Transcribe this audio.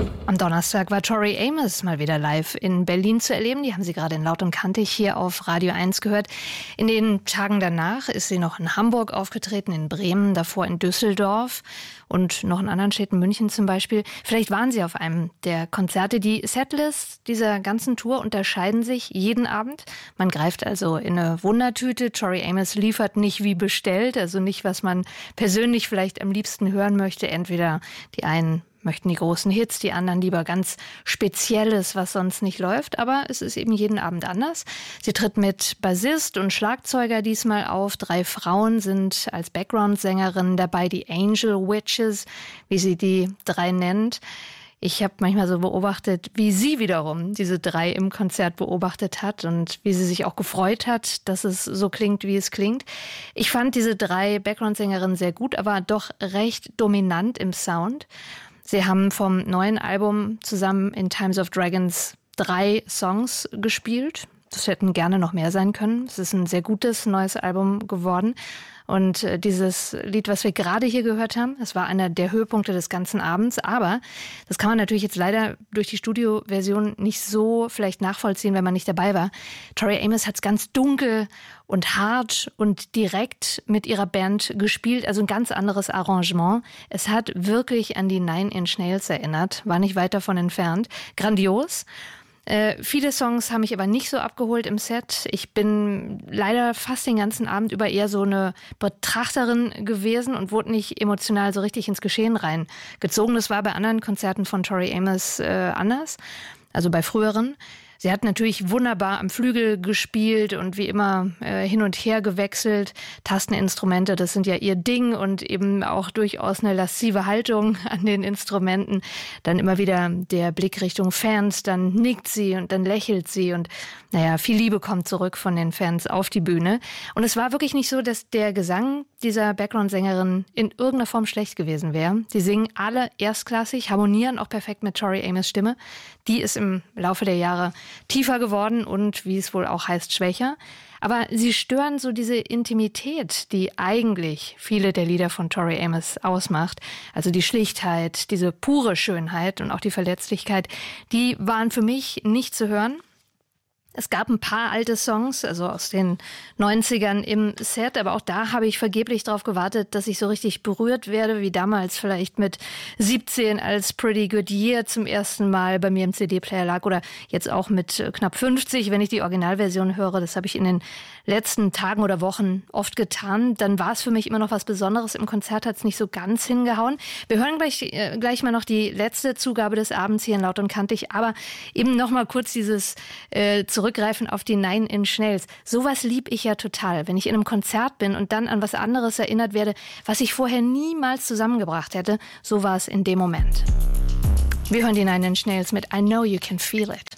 Am Donnerstag war Tori Amos mal wieder live in Berlin zu erleben. Die haben Sie gerade in Laut und Kantig hier auf Radio 1 gehört. In den Tagen danach ist sie noch in Hamburg aufgetreten, in Bremen, davor in Düsseldorf und noch in anderen Städten, München zum Beispiel. Vielleicht waren Sie auf einem der Konzerte. Die Setlists dieser ganzen Tour unterscheiden sich jeden Abend. Man greift also in eine Wundertüte. Tori Amos liefert nicht wie bestellt, also nicht, was man persönlich vielleicht am liebsten hören möchte. Entweder die einen möchten die großen Hits, die anderen lieber ganz Spezielles, was sonst nicht läuft. Aber es ist eben jeden Abend anders. Sie tritt mit Bassist und Schlagzeuger diesmal auf. 3 Frauen sind als Background-Sängerinnen dabei, die Angel Witches, wie sie die 3 nennt. Ich habe manchmal so beobachtet, wie sie wiederum diese 3 im Konzert beobachtet hat und wie sie sich auch gefreut hat, dass es so klingt, wie es klingt. Ich fand diese 3 Background-Sängerinnen sehr gut, aber doch recht dominant im Sound. Sie haben vom neuen Album zusammen in Times of Dragons 3 Songs gespielt. Das hätten gerne noch mehr sein können. Es ist ein sehr gutes neues Album geworden. Und dieses Lied, was wir gerade hier gehört haben, das war einer der Höhepunkte des ganzen Abends. Aber das kann man natürlich jetzt leider durch die Studioversion nicht so vielleicht nachvollziehen, wenn man nicht dabei war. Tori Amos hat es ganz dunkel und hart und direkt mit ihrer Band gespielt. Also ein ganz anderes Arrangement. Es hat wirklich an die Nine Inch Nails erinnert. War nicht weit davon entfernt. Grandios. Viele Songs haben mich aber nicht so abgeholt im Set. Ich bin leider fast den ganzen Abend über eher so eine Betrachterin gewesen und wurde nicht emotional so richtig ins Geschehen reingezogen. Das war bei anderen Konzerten von Tori Amos anders, also bei früheren. Sie hat natürlich wunderbar am Flügel gespielt und wie immer hin und her gewechselt. Tasteninstrumente, das sind ja ihr Ding und eben auch durchaus eine laszive Haltung an den Instrumenten. Dann immer wieder der Blick Richtung Fans, dann nickt sie und dann lächelt sie und viel Liebe kommt zurück von den Fans auf die Bühne. Und es war wirklich nicht so, dass der Gesang dieser Background-Sängerin in irgendeiner Form schlecht gewesen wäre. Die singen alle erstklassig, harmonieren auch perfekt mit Tori Amos' Stimme. Die ist im Laufe der Jahre tiefer geworden und, wie es wohl auch heißt, schwächer. Aber sie stören so diese Intimität, die eigentlich viele der Lieder von Tori Amos ausmacht. Also die Schlichtheit, diese pure Schönheit und auch die Verletzlichkeit, die waren für mich nicht zu hören. Es gab ein paar alte Songs, also aus den 90ern im Set, aber auch da habe ich vergeblich darauf gewartet, dass ich so richtig berührt werde, wie damals vielleicht mit 17, als Pretty Good Year zum ersten Mal bei mir im CD-Player lag oder jetzt auch mit knapp 50, wenn ich die Originalversion höre. Das habe ich in den letzten Tagen oder Wochen oft getan. Dann war es für mich immer noch was Besonderes. Im Konzert hat es nicht so ganz hingehauen. Wir hören gleich mal noch die letzte Zugabe des Abends hier in Laut und Kantig, aber eben noch mal kurz dieses Zurückgreifen auf die Nine Inch Nails. Sowas lieb ich ja total, wenn ich in einem Konzert bin und dann an was anderes erinnert werde, was ich vorher niemals zusammengebracht hätte. So war es in dem Moment. Wir hören die Nine Inch Nails mit I Know You Can Feel It.